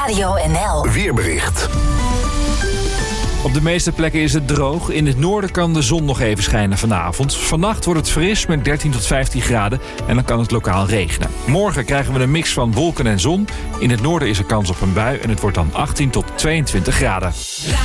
Radio NL. Weerbericht. Op de meeste plekken is het droog. In het noorden kan de zon nog even schijnen vanavond. Vannacht wordt het fris met 13 tot 15 graden en dan kan het lokaal regenen. Morgen krijgen we een mix van wolken en zon. In het noorden is er kans op een bui en het wordt dan 18 tot 22 graden.